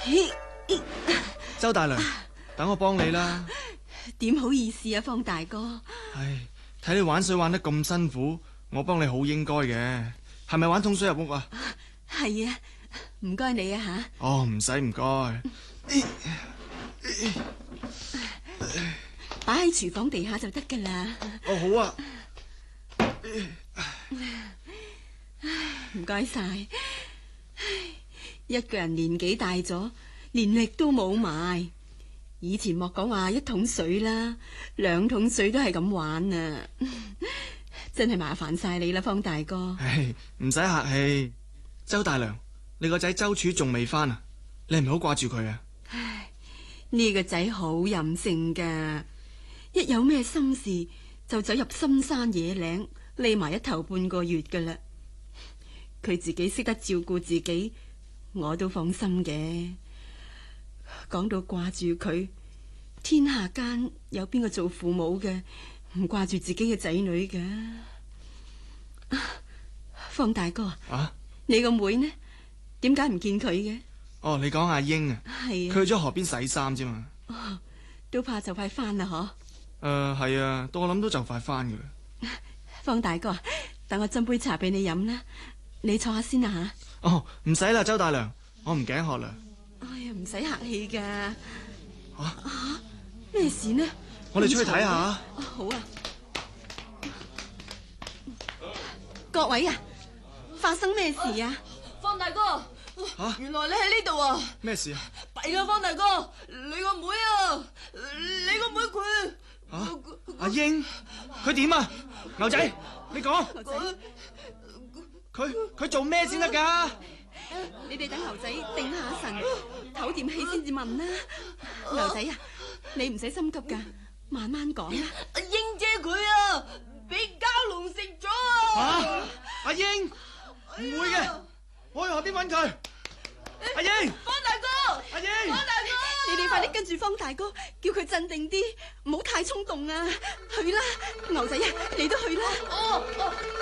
周大娘，等我幫你啦。 點好意思啊，方大哥。 唉，睇你玩水玩得咁辛苦，我幫你好應該嘅。係咪玩桶水入屋啊？ 係啊，唔該你啊吓。 哦，唔使唔該。 擺喺廚房地下就得噶啦。 哦，好啊。 唔該晒。一個人年紀大咗，連力都冇埋。以前莫講話一桶水啦，2桶水都係咁玩啊！真係麻煩晒你啦，方大哥。 唉，唔使客氣。周大娘，你個仔周柱仲未翻啊？你係咪好掛住佢啊？ 唉，呢個仔好任性噶，一有咩心事就走入深山野嶺匿埋1頭半個月噶啦。佢自己識得照顧自己，我都放心嘅。講到掛住佢，天下間有邊個做父母嘅唔掛住自己嘅仔女嘅？方大哥啊， 你個妹呢？點解唔見佢嘅？ 哦，你講阿英啊？ 係啊， 佢去咗河邊洗衫啫嘛。 哦，都怕就快翻啦嗬？ 係啊，到我諗都就快翻噶啦。 方大哥，等我斟杯茶俾你飲啦，你坐下先啦吓。 哦，唔使啦，周大娘，我唔頸渴啦。 哎呀，唔使客氣噶。 啊？ 咩事呢？ 我哋出去睇下。 好啊。各位啊，發生咩事啊？ 方大哥，原來你喺呢度啊！ 咩事啊？ 弊啦，方大哥，你個妹啊，你個妹佢阿英，佢點啊？牛仔，你講。 牛仔， 佢做咩先得噶？ 你哋等牛仔定下神，唞掂氣先至問啦。牛仔啊，你唔使心急噶，慢慢講啦。 阿英姐佢啊，俾蛟龍食咗啊！ 阿英，唔會嘅，我去河邊揾佢。阿英， 方大哥， 阿英， 方大哥， 你哋快啲跟住方大哥，叫佢鎮定啲，唔好太衝動啊！去啦，牛仔啊，你都去啦。 哦。